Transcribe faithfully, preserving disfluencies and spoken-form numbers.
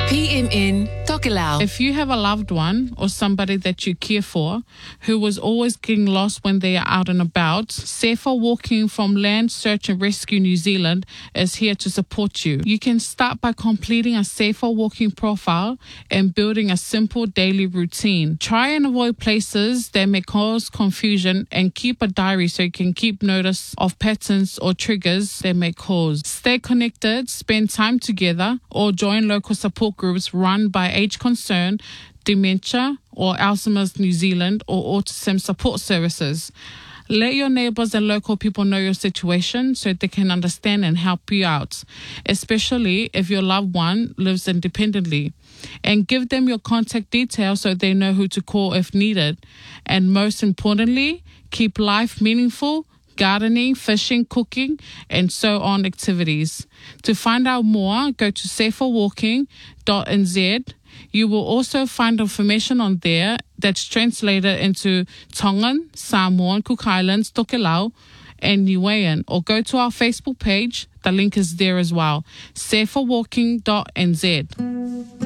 P M N Tokelau. If you have a loved one or somebody that you care for who was always getting lost when they are out and about, Safer Walking from Land Search and Rescue New Zealand is here to support you. You can start by completing a Safer Walking profile and building a simple daily routine. Try and avoid places that may cause confusion and keep a diary so you can keep notice of patterns or triggers that may cause. Stay connected, spend time together, or join local support groups run by Age Concern, Dementia, or Alzheimer's New Zealand, or Autism Support Services. Let your neighbours and local people know your situation so they can understand and help you out, especially if your loved one lives independently. And give them your contact details so they know who to call if needed. And most importantly, keep life meaningful, gardening, fishing, cooking, and so on activities. To find out more, go to safer walking dot n z. You will also find information on there that's translated into Tongan, Samoan, Cook Islands, Tokelau, and Niuean, or go to our Facebook page. The link is there as well, safer walking dot n z.